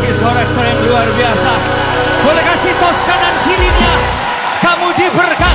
lagi sorak-sorak yang luar biasa. Boleh kasih tos kanan kirinya. Kamu diberkati.